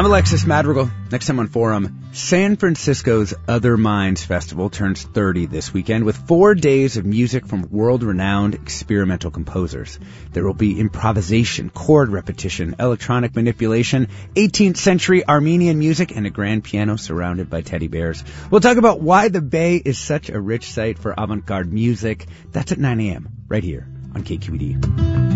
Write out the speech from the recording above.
I'm Alexis Madrigal. Next time on Forum, San Francisco's Other Minds Festival turns 30 this weekend with 4 days of music from world-renowned experimental composers. There will be improvisation, chord repetition, electronic manipulation, 18th century Armenian music, and a grand piano surrounded by teddy bears. We'll talk about why the Bay is such a rich site for avant-garde music. That's at 9 a.m. right here on KQED.